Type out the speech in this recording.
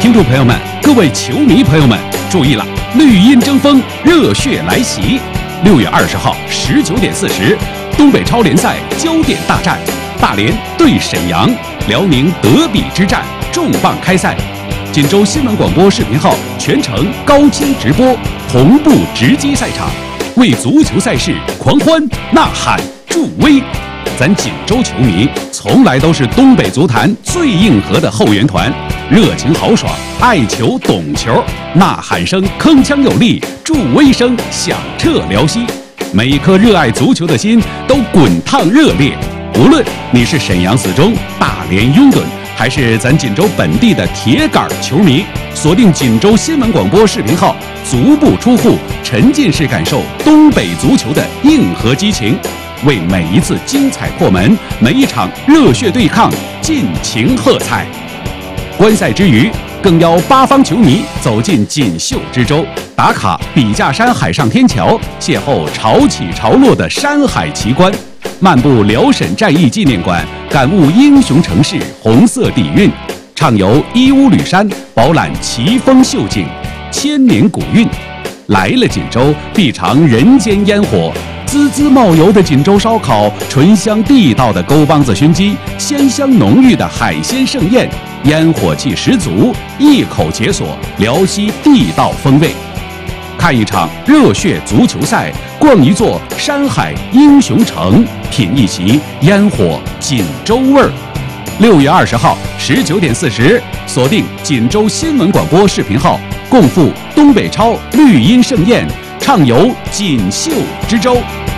听众朋友们，各位球迷朋友们，注意了！绿茵争锋，热血来袭。6月20号19点40，东北超联赛焦点大战，大连对沈阳，辽宁德比之战重磅开赛。锦州新闻广播视频号全程高清直播，同步直击赛场，为足球赛事狂欢呐喊助威。咱锦州球迷从来都是东北足坛最硬核的后援团，热情豪爽，爱球懂球，呐喊声铿锵有力，助威声响彻辽西，每一颗热爱足球的心都滚烫热烈。无论你是沈阳死忠、大连拥趸，还是咱锦州本地的铁杆球迷，锁定锦州新闻广播视频号，足不出户，沉浸式感受东北足球的硬核激情，为每一次精彩破门，每一场热血对抗尽情喝彩。观赛之余，更邀八方球迷走进锦绣之州，打卡笔架山海上天桥，邂逅潮起潮落的山海奇观，漫步辽沈战役纪念馆，感悟英雄城市红色底蕴，畅游义乌吕山，饱览奇峰秀景，千年古韵。来了锦州，必尝人间烟火，滋滋冒油的锦州烧烤，醇香地道的沟帮子熏鸡，鲜香浓郁的海鲜盛宴，烟火气十足，一口解锁辽西地道风味。看一场热血足球赛，逛一座山海英雄城，品一席烟火锦州味儿。6月20号19点40，锁定锦州新闻广播视频号，共赴东北超绿茵盛宴，畅游锦绣之州。